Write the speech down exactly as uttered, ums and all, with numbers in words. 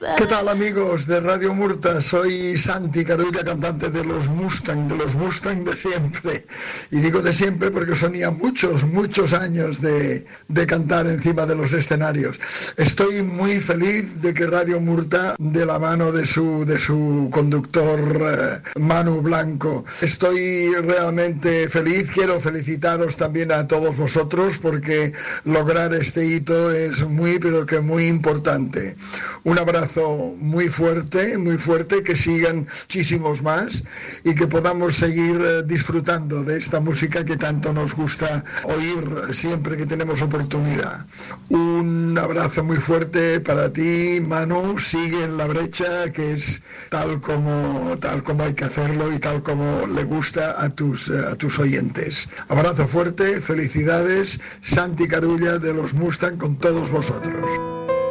¿Qué tal, amigos de Radio Murta? Soy Santi Carulla, cantante de los Mustang, de los Mustang de siempre. Y digo de siempre porque son ya muchos, muchos años de, de cantar encima de los escenarios. Estoy muy feliz de que Radio Murta, de la mano de su, de su conductor eh, Manu Blanco, estoy realmente feliz. Quiero felicitaros también a todos vosotros porque lograr este hito es muy, pero que muy importante. Un abrazo muy fuerte, muy fuerte, que sigan muchísimos más y que podamos seguir eh, disfrutando de esta música que tanto nos gusta oír siempre que tenemos oportunidad. Un abrazo muy fuerte para ti, Manu. Sigue en la brecha, que es tal como, tal como hay que hacerlo y tal como le gusta a tus, a tus oyentes. Abrazo fuerte, felicidades, Santi Carulla de los Mustang con todos vosotros.